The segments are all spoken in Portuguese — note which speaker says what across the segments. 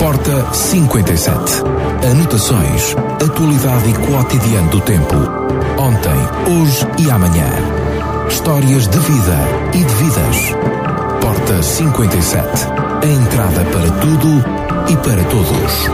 Speaker 1: Porta 57. Anotações, atualidade e cotidiano do tempo. Ontem, hoje e amanhã. Histórias de vida e de vidas. Porta 57. A entrada para tudo e para todos.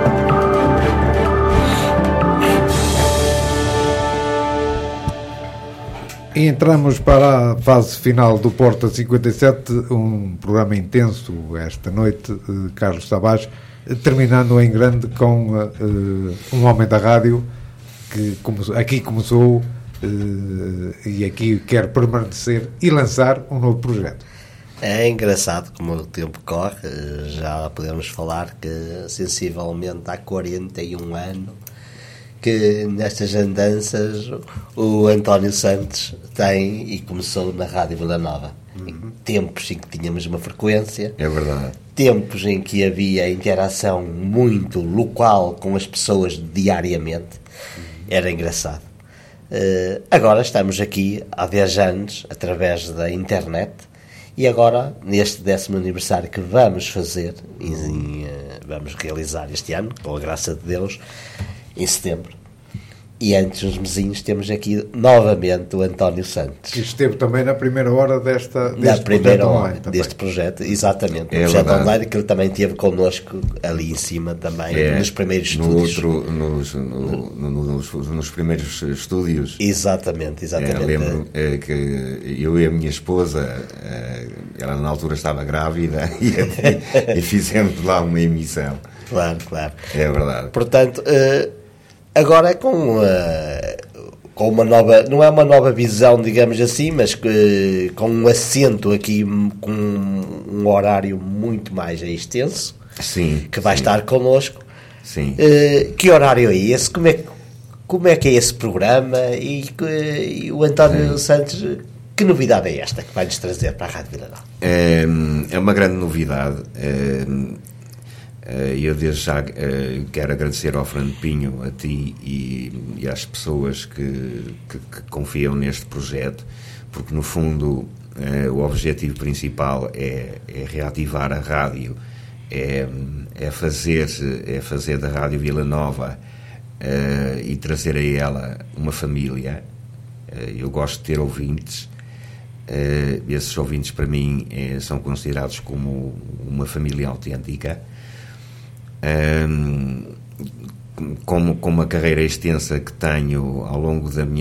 Speaker 2: E entramos para a fase final do Porta 57, um programa intenso esta noite, Carlos Tavares, terminando em grande com um homem da rádio que aqui começou e aqui quer permanecer e lançar um novo projeto.
Speaker 3: É engraçado como o tempo corre, já podemos falar que sensivelmente há 41 anos que nestas andanças o António Santos tem e começou na Rádio Vila Nova. Tempos em que tínhamos uma frequência.
Speaker 4: É verdade.
Speaker 3: Tempos em que havia interação muito local com as pessoas diariamente. Era engraçado. Agora estamos aqui há 10 anos através da internet e agora neste 10º aniversário que vamos fazer vamos realizar este ano, com a graça de Deus, em setembro. E antes uns mesinhos temos aqui novamente o António Santos.
Speaker 2: Que esteve também na primeira hora deste
Speaker 3: primeira
Speaker 2: projeto
Speaker 3: hora
Speaker 2: online.
Speaker 3: Deste projeto, exatamente.
Speaker 4: É
Speaker 3: o projeto
Speaker 4: verdade.
Speaker 3: online que ele também esteve connosco ali em cima também, nos primeiros estúdios.
Speaker 4: Nos primeiros estúdios.
Speaker 3: Exatamente.
Speaker 4: Lembro que eu e a minha esposa, ela na altura estava grávida e fizemos lá uma emissão.
Speaker 3: Claro.
Speaker 4: É verdade.
Speaker 3: Portanto, agora é com uma nova, não é uma nova visão, digamos assim, mas com um assento aqui, com um horário muito mais extenso,
Speaker 4: Sim,
Speaker 3: que vai
Speaker 4: sim.
Speaker 3: estar connosco.
Speaker 4: Sim.
Speaker 3: Que horário é esse? Como é que é esse programa? E o António Santos, que novidade é esta que vai-nos trazer para a Rádio Vila Nova?
Speaker 4: É uma grande novidade. Eu desde já quero agradecer ao Fernando Pinho, a ti e às pessoas que confiam neste projeto, porque no fundo o objetivo principal é reativar a rádio, é fazer da Rádio Vila Nova e trazer a ela uma família. Eu gosto de ter ouvintes. Esses ouvintes para mim são considerados como uma família autêntica. Com uma carreira extensa que tenho ao longo da minha